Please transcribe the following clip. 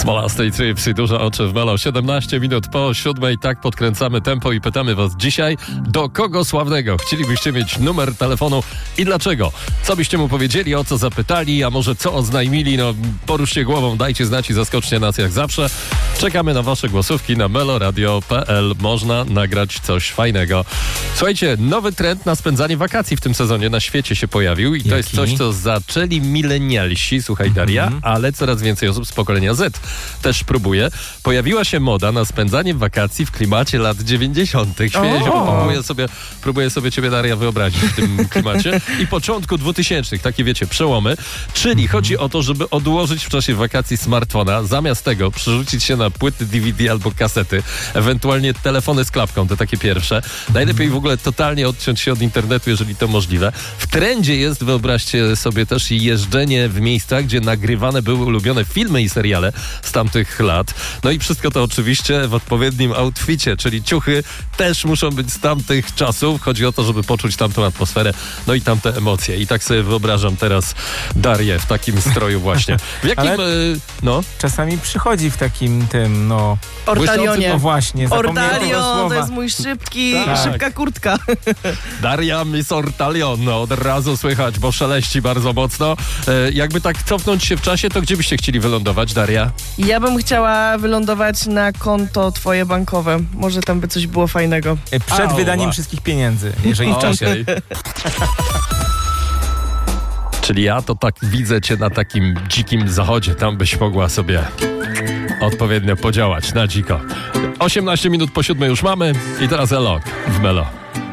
Smolastej Tripsy, duże oczy w Melo. 17 minut po 7. Tak podkręcamy tempo i pytamy was dzisiaj, do kogo sławnego chcielibyście mieć numer telefonu i dlaczego? Co byście mu powiedzieli, o co zapytali, a może co oznajmili? No, poruszcie głową, dajcie znać i zaskoczcie nas jak zawsze. Czekamy na wasze głosówki na meloradio.pl. Można nagrać coś fajnego. Słuchajcie, nowy trend na spędzanie wakacji w tym sezonie na świecie się pojawił i to jest coś, co zaczęli milenialsi, słuchaj Daria, ale coraz więcej osób z pokolenia Z też próbuje. Pojawiła się moda na spędzanie wakacji w klimacie lat 90. Śmieję się, bo próbuję sobie ciebie, Daria, wyobrazić w tym klimacie. I początku 2000, takie wiecie, przełomy. Czyli chodzi o to, żeby odłożyć w czasie wakacji smartfona, zamiast tego przerzucić się na płyty DVD albo kasety, ewentualnie telefony z klapką, te takie pierwsze. Najlepiej w ogóle totalnie odciąć się od internetu, jeżeli to możliwe. W trendzie jest, wyobraźcie sobie, też jeżdżenie w miejscach, gdzie nagrywane były ulubione filmy i seriale z tamtych lat. No i wszystko to oczywiście w odpowiednim outficie, czyli ciuchy też muszą być z tamtych czasów. Chodzi o to, żeby poczuć tamtą atmosferę, no i tamte emocje. I tak sobie wyobrażam teraz Darię w takim stroju właśnie. W jakim, Czasami przychodzi w takim tym, Ortalionie. No właśnie, zapomniałem tego Ortalion, słowa. to jest mój szybka kurtka. Daria Miss Ortalion, no od razu słychać, bo szeleści bardzo mocno. Jakby tak cofnąć się w czasie, to gdzie byście chcieli wylądować, Daria? Ja bym chciała wylądować na konto twoje bankowe. Może tam by coś było fajnego. Przed wydaniem wszystkich pieniędzy, jeżeli w czasie. Okay. Czyli ja to tak widzę cię na takim dzikim zachodzie. Tam byś mogła sobie odpowiednio podziałać na dziko. 18 minut po 7 już mamy i teraz Elok w Melo.